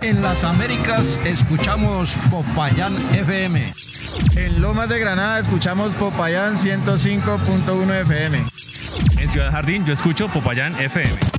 En las Américas escuchamos Popayán FM. En Lomas de Granada escuchamos Popayán 105.1 FM. En Ciudad Jardín yo escucho Popayán FM.